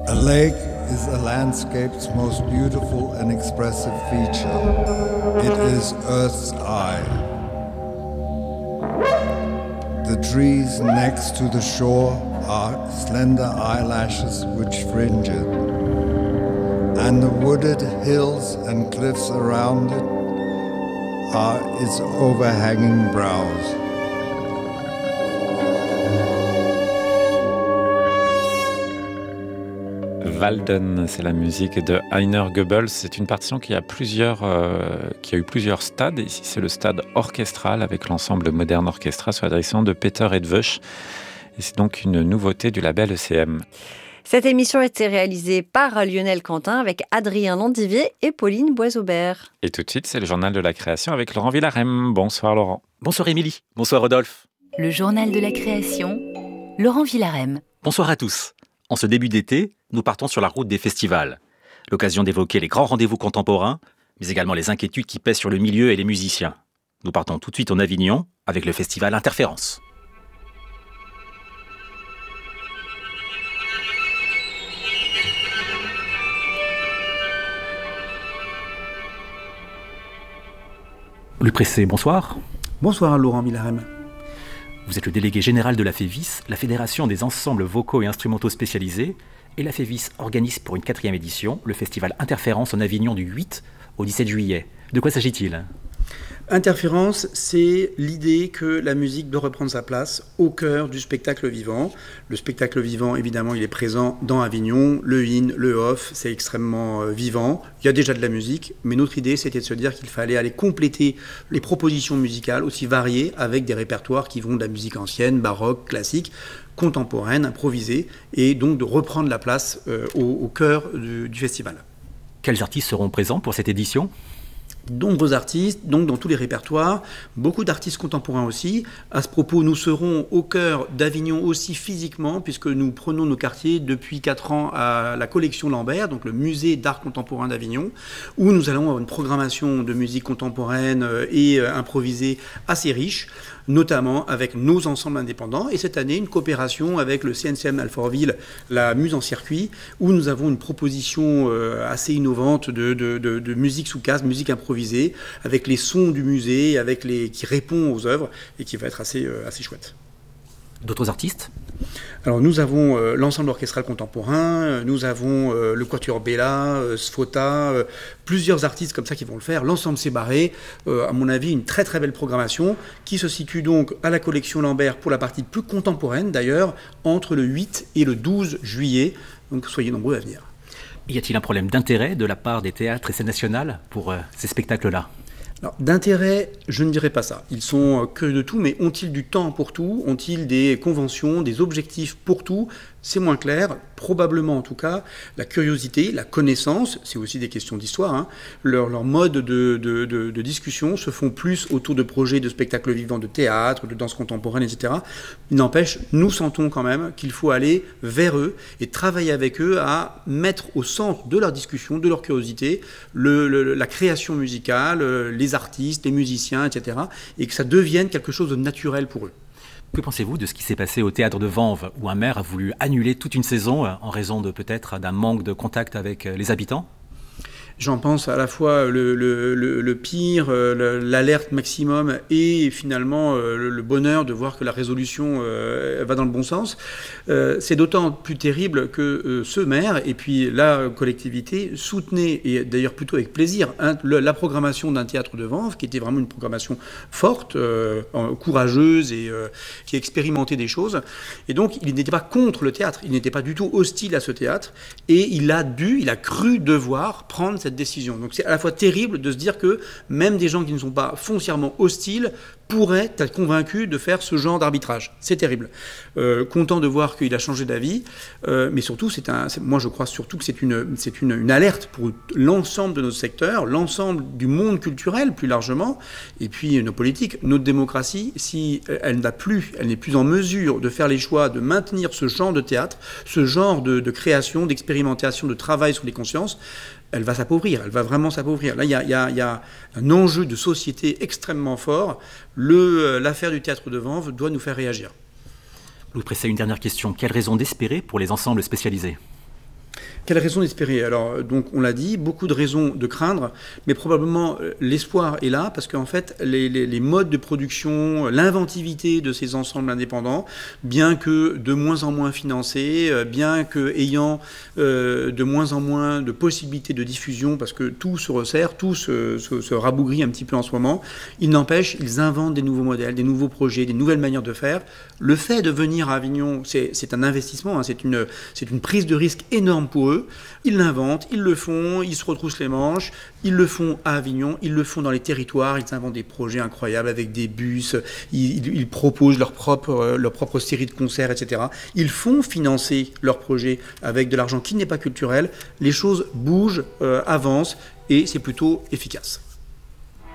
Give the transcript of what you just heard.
A lake is a landscape's most beautiful and expressive feature. It is Earth's eye. The trees next to the shore are slender eyelashes which fringe it, and the wooded hills and cliffs around it are its overhanging brows. Walden, c'est la musique de Heiner Goebbels. C'est une partition qui a eu plusieurs stades. Ici, c'est le stade orchestral avec l'ensemble Modern Orchestra sous la direction de Peter Edwösch. Et c'est donc une nouveauté du label ECM. Cette émission a été réalisée par Lionel Quentin avec Adrien Landivier et Pauline Boisaubert. Et tout de suite, c'est le journal de la création avec Laurent Villarem. Bonsoir Laurent. Bonsoir Émilie. Bonsoir Rodolphe. Le journal de la création, Laurent Villarem. Bonsoir à tous. En ce début d'été, nous partons sur la route des festivals. L'occasion d'évoquer les grands rendez-vous contemporains, mais également les inquiétudes qui pèsent sur le milieu et les musiciens. Nous partons tout de suite en Avignon avec le festival Interférence. Louis Pressé, bonsoir. Bonsoir Laurent Villarem. Vous êtes le délégué général de la FEVIS, la Fédération des ensembles vocaux et instrumentaux spécialisés, et la FEVIS organise pour une 4e édition le festival Interférence en Avignon du 8 au 17 juillet. De quoi s'agit-il ? Interférence, c'est l'idée que la musique doit reprendre sa place au cœur du spectacle vivant. Le spectacle vivant, évidemment, il est présent dans Avignon. Le in, le off, c'est extrêmement vivant. Il y a déjà de la musique, mais notre idée, c'était de se dire qu'il fallait aller compléter les propositions musicales aussi variées avec des répertoires qui vont de la musique ancienne, baroque, classique, contemporaine, improvisée, et donc de reprendre la place au cœur du festival. Quels artistes seront présents pour cette édition ? Nombreux artistes, donc dans tous les répertoires, beaucoup d'artistes contemporains aussi. À ce propos, nous serons au cœur d'Avignon aussi physiquement, puisque nous prenons nos quartiers depuis 4 ans à la collection Lambert, donc le musée d'art contemporain d'Avignon, où nous allons avoir une programmation de musique contemporaine et improvisée assez riche, notamment avec nos ensembles indépendants. Et cette année, une coopération avec le CNCM Alfortville, la Muse en circuit, où nous avons une proposition assez innovante de musique sous casque, musique improvisée, avec les sons du musée, qui répond aux œuvres et qui va être assez chouette. D'autres artistes ? Alors nous avons l'ensemble orchestral contemporain, nous avons le Quatuor Bella, Sfota, plusieurs artistes comme ça qui vont le faire. L'ensemble s'est barré, à mon avis, une très très belle programmation qui se situe donc à la collection Lambert pour la partie plus contemporaine d'ailleurs, entre le 8 et le 12 juillet. Donc soyez nombreux à venir. Y a-t-il un problème d'intérêt de la part des théâtres et scènes nationales pour ces spectacles-là ? Alors, d'intérêt, je ne dirais pas ça. Ils sont curieux de tout, mais ont-ils du temps pour tout ? Ont-ils des conventions, des objectifs pour tout ? C'est moins clair. Probablement, en tout cas, la curiosité, la connaissance, c'est aussi des questions d'histoire, hein. Leur mode de discussion se font plus autour de projets de spectacles vivants, de théâtre, de danse contemporaine, etc. Il n'empêche, nous sentons quand même qu'il faut aller vers eux et travailler avec eux à mettre au centre de leur discussion, de leur curiosité, la création musicale, les artistes, les musiciens, etc. et que ça devienne quelque chose de naturel pour eux. Que pensez-vous de ce qui s'est passé au théâtre de Vanves, où un maire a voulu annuler toute une saison en raison peut-être d'un manque de contact avec les habitants ? J'en pense à la fois le pire, l'alerte maximum et finalement le bonheur de voir que la résolution va dans le bon sens. C'est d'autant plus terrible que ce maire et puis la collectivité soutenaient, et d'ailleurs plutôt avec plaisir, la programmation d'un théâtre de Vanves, qui était vraiment une programmation forte, courageuse et qui expérimentait des choses. Et donc il n'était pas contre le théâtre, il n'était pas du tout hostile à ce théâtre et il a cru devoir prendre cette décision. Donc c'est à la fois terrible de se dire que même des gens qui ne sont pas foncièrement hostiles pourraient être convaincus de faire ce genre d'arbitrage. C'est terrible. Content de voir qu'il a changé d'avis, mais surtout, moi je crois surtout que c'est une alerte pour l'ensemble de notre secteur, l'ensemble du monde culturel plus largement, et puis nos politiques, notre démocratie, si elle n'est plus en mesure de faire les choix, de maintenir ce genre de théâtre, ce genre de création, d'expérimentation, de travail sur les consciences, elle va s'appauvrir, elle va vraiment s'appauvrir. Là, il y a un enjeu de société extrêmement fort. L'affaire du théâtre de Vanves doit nous faire réagir. Louis Pressé, une dernière question. Quelle raison d'espérer pour les ensembles spécialisés ? Quelle raison d'espérer ? Alors, donc, on l'a dit, beaucoup de raisons de craindre, mais probablement l'espoir est là, parce qu'en fait, les modes de production, l'inventivité de ces ensembles indépendants, bien que de moins en moins financés, bien que ayant de moins en moins de possibilités de diffusion, parce que tout se resserre, tout se rabougrit un petit peu en ce moment, il n'empêche, ils inventent des nouveaux modèles, des nouveaux projets, des nouvelles manières de faire. Le fait de venir à Avignon, c'est un investissement, hein, c'est une prise de risque énorme pour eux. Ils l'inventent, ils le font, ils se retroussent les manches, ils le font à Avignon, ils le font dans les territoires, ils inventent des projets incroyables avec des bus, ils proposent leur propre série de concerts, etc. Ils font financer leurs projets avec de l'argent qui n'est pas culturel. Les choses bougent, avancent et c'est plutôt efficace.